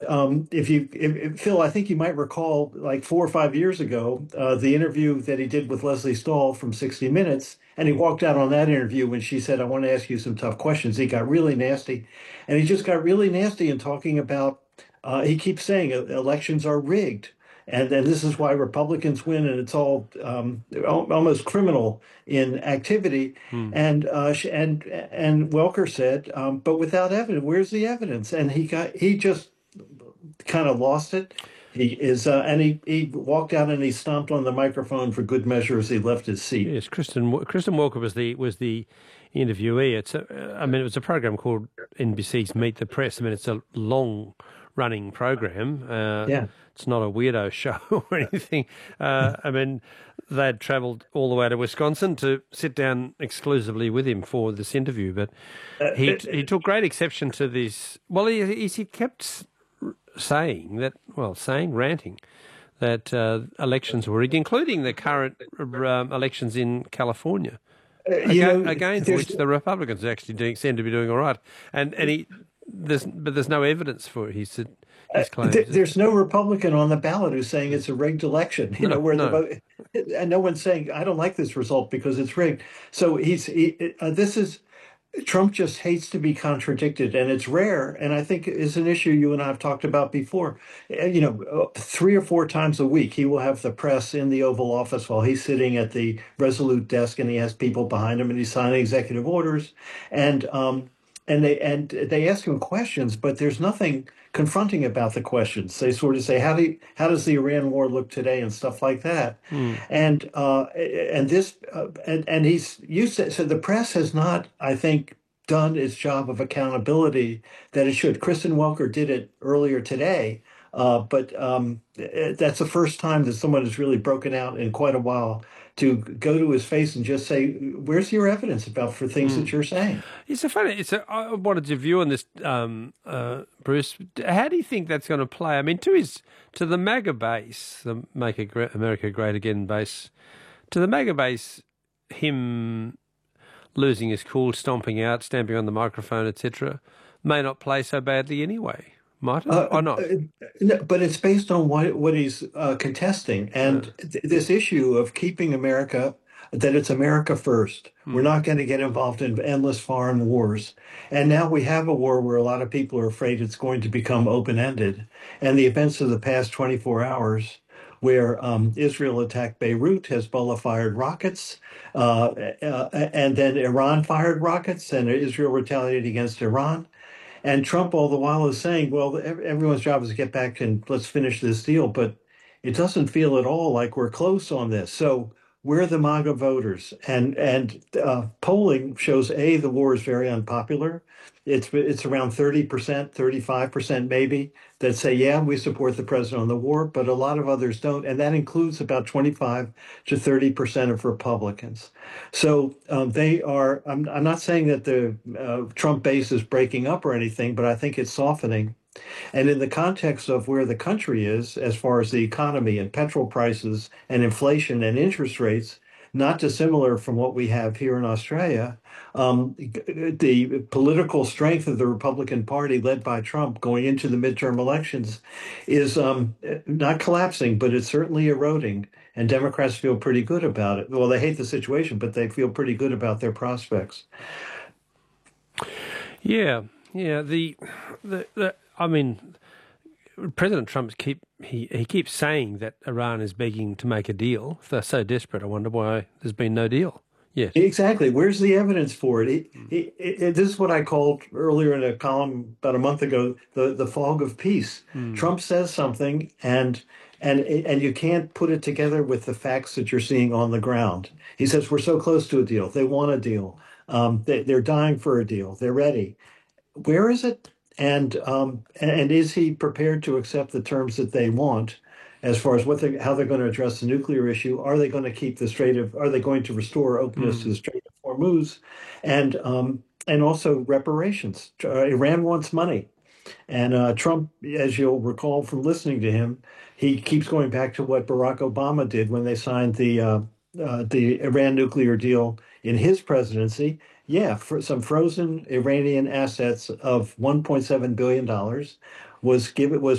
Phil, I think you might recall like 4 or 5 years ago, the interview that he did with Leslie Stahl from 60 Minutes. And he walked out on that interview when she said, I want to ask you some tough questions. He got really nasty. And he just got really nasty in talking about, he keeps saying elections are rigged. And this is why Republicans win, and it's all almost criminal in activity. Hmm. And Welker said, but without evidence, where's the evidence? And he just kind of lost it. He walked out and he stomped on the microphone for good measure as he left his seat. Yes, Kristen Walker was the interviewee. It was a program called NBC's Meet the Press. I mean, it's a long running program. Yeah. It's not a weirdo show or anything. They'd travelled all the way to Wisconsin to sit down exclusively with him for this interview, but he took great exception to this. Well, he kept ranting that elections were rigged, including the current elections in California. Again, for which the Republicans actually seem to be doing all right, there's no evidence for it. He said his claims. There's no Republican on the ballot who's saying it's a rigged election. The vote, and no one's saying I don't like this result because it's rigged. So Trump just hates to be contradicted, and it's rare. And I think is an issue you and I have talked about before. 3 or 4 times a week, he will have the press in the Oval Office while he's sitting at the Resolute desk, and he has people behind him, and he's signing executive orders, and they ask him questions, but there's nothing confronting about the questions. They sort of say, how does the Iran war look today, and stuff like that. And he's used to, so the press has not, I think, done its job of accountability that it should. Kristen Welker did it earlier today, but that's the first time that someone has really broken out in quite a while to go to his face and just say, "Where's your evidence for things that you're saying?" I wanted your view on this, Bruce. How do you think that's going to play? I mean, to the MAGA base, the Make America Great Again base, to the MAGA base, him losing his cool, stomping out, stamping on the microphone, etc., may not play so badly anyway. Might it or not? No, but it's based on what he's contesting, and this issue of keeping America, that it's America first. We're not going to get involved in endless foreign wars. And now we have a war where a lot of people are afraid it's going to become open-ended. And the events of the past 24 hours, where Israel attacked Beirut, Hezbollah fired rockets, and then Iran fired rockets, and Israel retaliated against Iran. And Trump all the while is saying, well, everyone's job is to get back and let's finish this deal. But it doesn't feel at all like we're close on this. So we're the MAGA voters. And polling shows, the war is very unpopular. It's around 30%, 35% maybe, that say, yeah, we support the president on the war, but a lot of others don't. And that includes about 25 to 30% of Republicans. So I'm not saying that the Trump base is breaking up or anything, but I think it's softening. And in the context of where the country is, as far as the economy and petrol prices and inflation and interest rates, not dissimilar from what we have here in Australia, the political strength of the Republican Party led by Trump going into the midterm elections is not collapsing, but it's certainly eroding. And Democrats feel pretty good about it. Well, they hate the situation, but they feel pretty good about their prospects. Yeah. President Trump keeps saying that Iran is begging to make a deal. If they're so desperate, I wonder why there's been no deal yet. Exactly. Where's the evidence for it? This is what I called earlier in a column about a month ago, the fog of peace. Trump says something, and you can't put it together with the facts that you're seeing on the ground. He says, we're so close to a deal. They want a deal. They're dying for a deal. They're ready. Where is it? And is he prepared to accept the terms that they want, as far as how they're going to address the nuclear issue? Are they going to keep are they going to restore openness to the Strait of Hormuz, and also reparations? Iran wants money, and Trump, as you'll recall from listening to him, he keeps going back to what Barack Obama did when they signed the Iran nuclear deal in his presidency. Yeah, for some frozen Iranian assets of $1.7 billion was